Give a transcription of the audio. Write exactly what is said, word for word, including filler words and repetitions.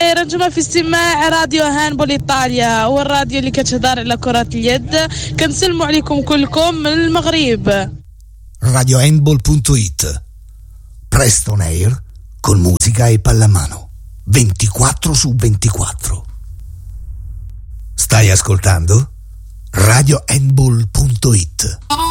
رجعنا في استماع راديو هاندبول إيطاليا، والراديو اللي كتهضر على كرة اليد. كنسلموا عليكم كلكم من المغرب. radio handball punto it, presto on air con musica e pallamano ventiquattro su ventiquattro. Stai ascoltando radio handball punto it.